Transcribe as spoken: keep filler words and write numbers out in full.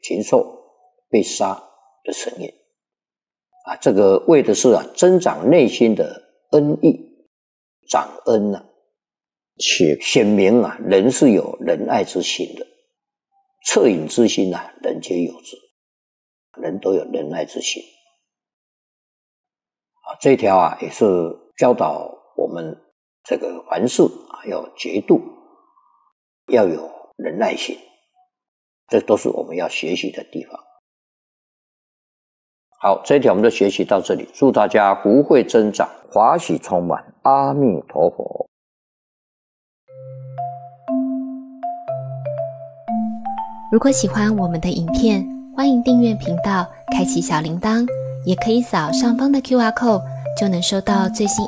禽兽被杀的成因啊，这个为的是啊增长内心的恩义，长恩啊，且显明啊人是有仁爱之心的，恻隐之心啊，人皆有之，人都有仁爱之心啊。这一条啊也是教导我们这个凡事啊要节度，要有仁爱心，这都是我们要学习的地方。好，这一条我们就学习到这里，祝大家福慧增长，华喜充满，阿弥陀佛。 如果喜欢我们的影片，欢迎订阅频道，开启小铃铛，也可以扫上方的 Q R code， 就能收到最新